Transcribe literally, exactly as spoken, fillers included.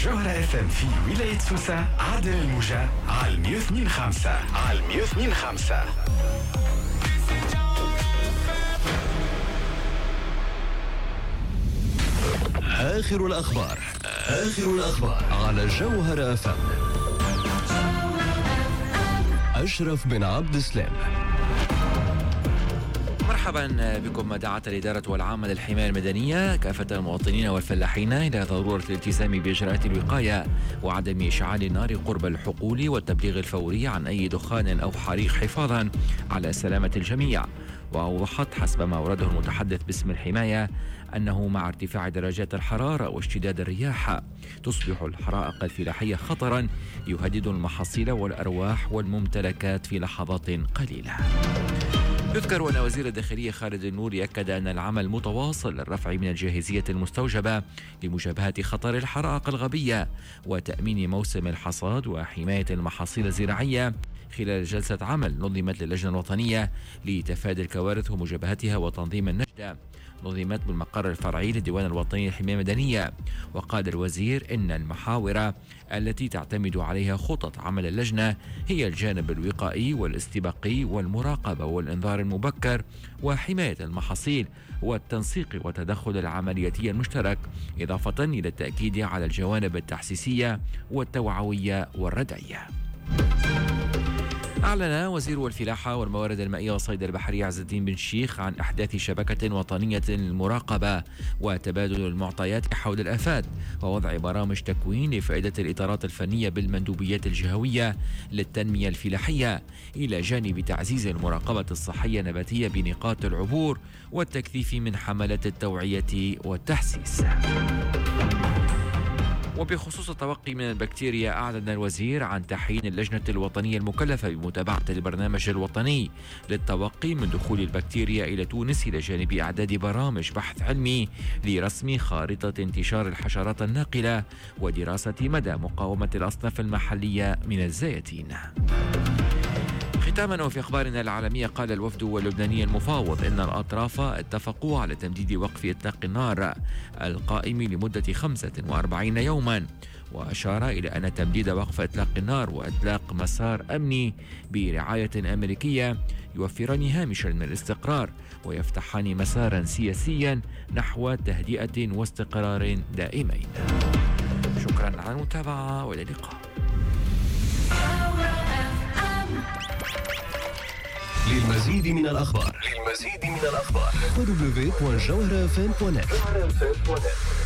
جوهرة اف ام في ولاية سوسة عادل الموجة على مية واثنين خمسة على مية واثنين خمسة. آخر الأخبار آخر الأخبار على جوهرة اف ام. أشرف بن عبد السلام. مرحبا بكم. دعت الإدارة والعامة للحماية المدنية كافة المواطنين والفلاحين إلى ضرورة الالتزام بإجراءات الوقاية وعدم إشعال النار قرب الحقول والتبليغ الفوري عن أي دخان أو حريق حفاظا على سلامة الجميع. وأوضحت حسب ما أورده المتحدث باسم الحماية أنه مع ارتفاع درجات الحرارة واشتداد الرياح تصبح الحرائق الفلاحية خطرا يهدد المحاصيل والأرواح والممتلكات في لحظات قليلة. يذكر أن وزير الداخلية خالد النوري أكد أن العمل متواصل للرفع من الجاهزية المستوجبة لمجابهة خطر الحرائق الغبية وتأمين موسم الحصاد وحماية المحاصيل الزراعية خلال جلسة عمل نظمت للجنة الوطنية لتفادي الكوارث ومجابهتها وتنظيم النجدة نظمت بالمقر الفرعي للديوان الوطني للحماية المدنية. وقال الوزير إن المحاور التي تعتمد عليها خطط عمل اللجنة هي الجانب الوقائي والاستباقي والمراقبة والإنذار المبكر وحماية المحاصيل والتنسيق وتدخل العملياتي المشترك، إضافة إلى التأكيد على الجوانب التحسيسية والتوعوية والردعية. أعلن وزير الفلاحة والموارد المائية والصيد البحري عز الدين بن شيخ عن إحداث شبكة وطنية للمراقبة وتبادل المعطيات حول الآفات ووضع برامج تكوين لفائدة الإطارات الفنية بالمندوبيات الجهوية للتنمية الفلاحية، إلى جانب تعزيز المراقبة الصحية النباتية بنقاط العبور والتكثيف من حملات التوعية والتحسيس. وبخصوص التوقي من البكتيريا، أعلن الوزير عن تحيين اللجنة الوطنية المكلفة بمتابعة البرنامج الوطني للتوقي من دخول البكتيريا إلى تونس، إلى جانب إعداد برامج بحث علمي لرسم خارطة انتشار الحشرات الناقلة ودراسة مدى مقاومة الأصناف المحلية من الزيتين. ختاما وفي أخبارنا العالمية، قال الوفد اللبناني المفاوض إن الأطراف اتفقوا على تمديد وقف إطلاق النار القائم لمدة خمسة وأربعين يوما، وأشار إلى أن تمديد وقف إطلاق النار وإطلاق مسار أمني برعاية أمريكية يوفران هامشا من الاستقرار ويفتحان مسارا سياسيا نحو تهدئة واستقرار دائمين. شكرا على المتابعة وإلى اللقاء. للمزيد من الأخبار للمزيد من الأخبار دبليو دبليو دوت جوهرة اف ام دوت نت.